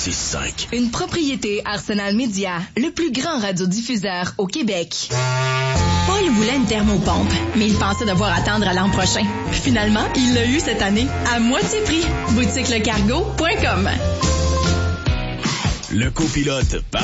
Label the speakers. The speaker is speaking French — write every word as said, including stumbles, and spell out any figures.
Speaker 1: six cinq.
Speaker 2: Une propriété Arsenal Média, le plus grand radiodiffuseur au Québec.
Speaker 3: Paul voulait une thermopompe, mais il pensait devoir attendre à l'an prochain. Finalement, il l'a eu cette année, à moitié prix. boutique le cargo point com.
Speaker 1: Le copilote par